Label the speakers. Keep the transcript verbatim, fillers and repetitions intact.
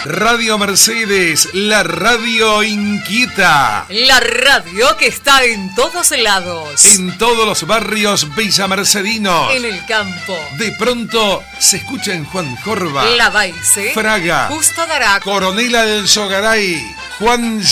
Speaker 1: Radio Mercedes, la radio inquieta.
Speaker 2: La radio que está en todos lados.
Speaker 1: En todos los barrios villamercedinos.
Speaker 2: En el campo.
Speaker 1: De pronto se escucha en Juan Jorba,
Speaker 2: La Baice,
Speaker 1: Fraga,
Speaker 2: Justo Darac,
Speaker 1: Coronela del Sogaray, Juan